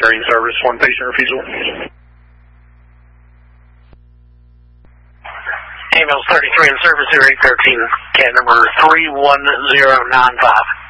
Green service, 1 patient refusal. Ambulance 33 in service, 0813, cat number 31095.